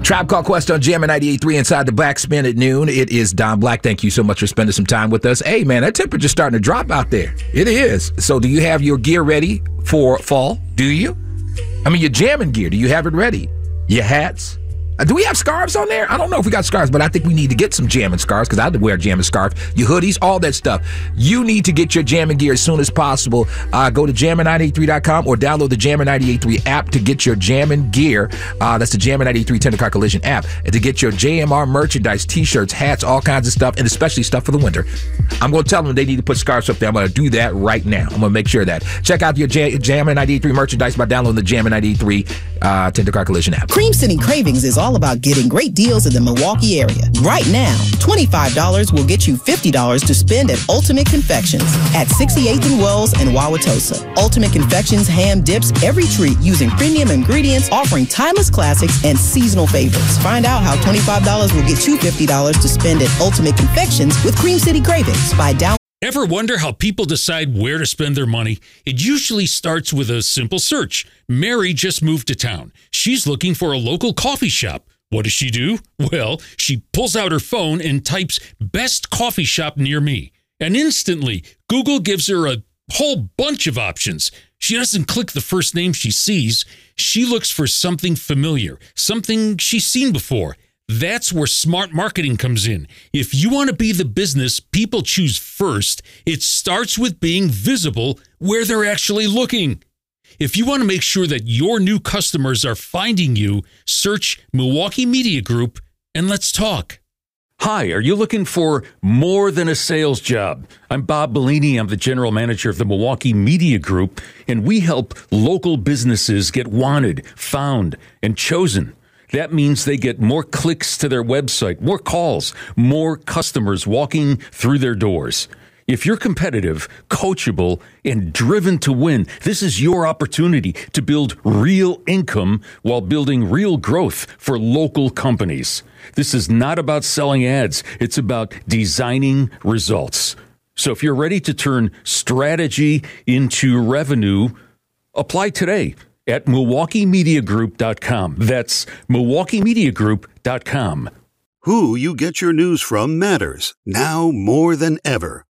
Tribe Called Quest on Jam 98.3 inside the Backspin at noon. It is Don Black. Thank you so much for spending some time with us. Hey, man, that temperature's starting to drop out there. It is. So do you have your gear ready for fall? Do you? I mean, your jamming gear, do you have it ready? Your hats? Do we have scarves on there? I don't know if we got scarves, but I think we need to get some jamming scarves because I would wear a jamming scarf. Your hoodies, all that stuff. You need to get your jamming gear as soon as possible. Go to jammin983.com or download the Jammin 98.3 app to get your jamming gear. That's the Jammin 98.3 Tender Car Collision app. And to get your JMR merchandise, t-shirts, hats, all kinds of stuff, and especially stuff for the winter. I'm going to tell them they need to put scarves up there. I'm going to do that right now. I'm going to make sure of that. Check out your Jammin 98.3 merchandise by downloading the Jammin 98.3 Tender Car Collision app. Cream City Cravings is all about getting great deals in the Milwaukee area. Right now, $25 will get you $50 to spend at Ultimate Confections at 68th and Wells and Wauwatosa. Ultimate Confections ham dips every treat using premium ingredients, offering timeless classics and seasonal favorites. Find out how $25 will get you $50 to spend at Ultimate Confections with Cream City Cravings by down. Ever wonder how people decide where to spend their money? It usually starts with a simple search. Mary just moved to town. She's looking for a local coffee shop. What does she do? Well, she pulls out her phone and types best coffee shop near me. And instantly, Google gives her a whole bunch of options. She doesn't click the first name she sees. She looks for something familiar, something she's seen before. That's where smart marketing comes in. If you want to be the business people choose first, it starts with being visible where they're actually looking. If you want to make sure that your new customers are finding you, search Milwaukee Media Group and let's talk. Hi, are you looking for more than a sales job? I'm Bob Bellini. I'm the general manager of the Milwaukee Media Group, and we help local businesses get wanted, found, and chosen. That means they get more clicks to their website, more calls, more customers walking through their doors. If you're competitive, coachable, and driven to win, this is your opportunity to build real income while building real growth for local companies. This is not about selling ads. It's about designing results. So if you're ready to turn strategy into revenue, apply today at MilwaukeeMediaGroup.com. That's MilwaukeeMediaGroup.com. Who you get your news from matters now more than ever.